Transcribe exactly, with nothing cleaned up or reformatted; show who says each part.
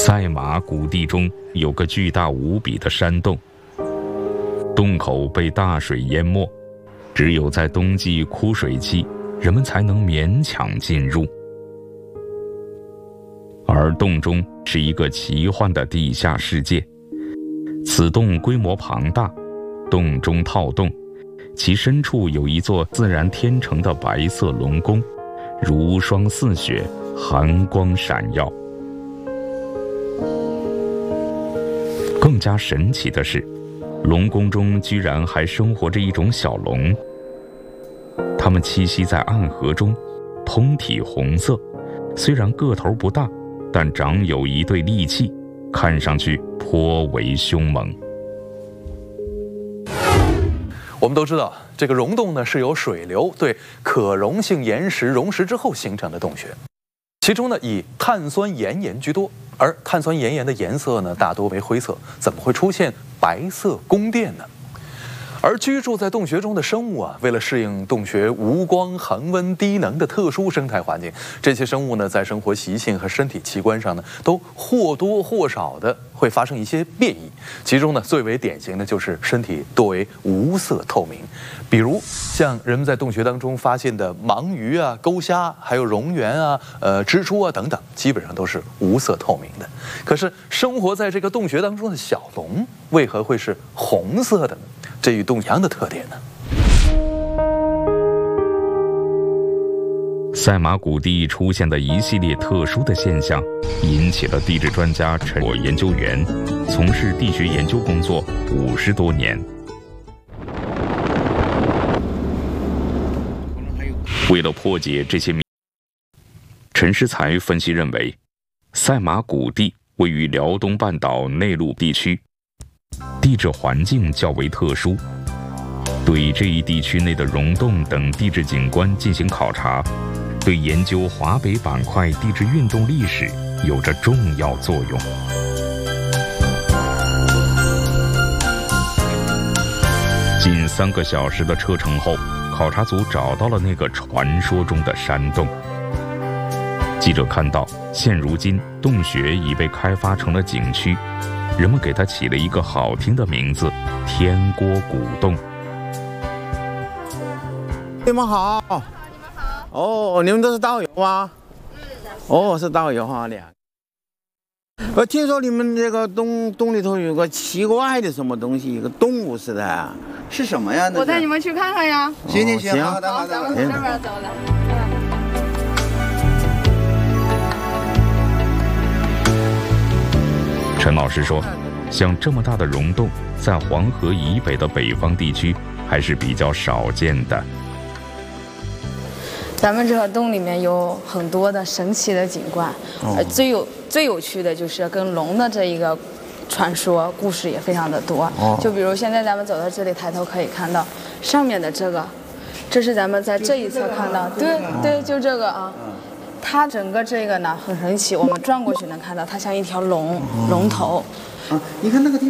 Speaker 1: 赛马谷地中有个巨大无比的山洞，洞口被大水淹没，只有在冬季枯水期，人们才能勉强进入。而洞中是一个奇幻的地下世界，此洞规模庞大，洞中套洞，其深处有一座自然天成的白色龙宫，如霜似雪，寒光闪耀。更加神奇的是，龙宫中居然还生活着一种小龙，它们栖息在暗河中，通体红色，虽然个头不大，但长有一对利器，看上去颇为凶猛。
Speaker 2: 我们都知道，这个溶洞呢是由水流对可溶性岩石溶蚀之后形成的洞穴，其中呢以碳酸盐岩居多，而碳酸盐岩的颜色呢大多为灰色，怎么会出现白色宫殿呢？而居住在洞穴中的生物啊，为了适应洞穴无光、恒温、低能的特殊生态环境，这些生物呢，在生活习性和身体器官上呢，都或多或少的会发生一些变异。其中呢，最为典型的就是身体多为无色透明，比如像人们在洞穴当中发现的盲鱼啊、钩虾，还有蝾螈啊、呃蜘蛛啊等等，基本上都是无色透明的。可是生活在这个洞穴当中的小龙，为何会是红色的呢？这与洞阳的特点呢？
Speaker 1: 赛马谷地出现的一系列特殊的现象，引起了地质专家陈果研究员从事地学研究工作五十多年。为了破解这些谜，陈世才分析认为，赛马谷地位于辽东半岛内陆地区，地质环境较为特殊，对这一地区内的溶洞等地质景观进行考察，对研究华北板块地质运动历史有着重要作用。近三个小时的车程后，考察组找到了那个传说中的山洞。记者看到，现如今洞穴已被开发成了景区，人们给它起了一个好听的名字——天锅古洞。
Speaker 3: 你们好。你们好。哦，你们都是导游吗？是的。哦，是导游哈，两。我听说你们这个洞洞里头有个奇怪的什么东西，一个动物似的，是什么呀？
Speaker 4: 我带你们去看看呀。
Speaker 3: 行行行，
Speaker 4: 好的好的，咱们从这边走了。
Speaker 1: 陈老师说，像这么大的溶洞，在黄河以北的北方地区还是比较少见的。
Speaker 4: 咱们这个洞里面有很多的神奇的景观，哦、最有最有趣的就是跟龙的这一个传说故事也非常的多。哦、就比如现在咱们走到这里，抬头可以看到上面的这个，这是咱们在这一侧看到，对对，就这个啊。它整个这个呢很神奇，我们转过去能看到，它像一条龙龙头。
Speaker 3: 啊，你看那个地方。